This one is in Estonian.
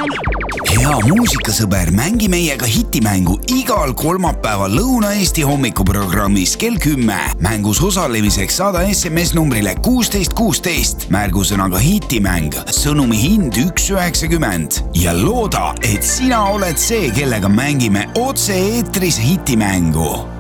Hea muusikasõber, mängi meiega hitimängu igal kolmapäeval Lõuna-Eesti hommikuprogrammis kell 10. Mängus osalemiseks saada SMS numbrile 1616. Märgusõnaga hitimäng. Sõnumi hind 1,90. Ja looda, et sina oled see, kellega mängime otse eetris hitimängu.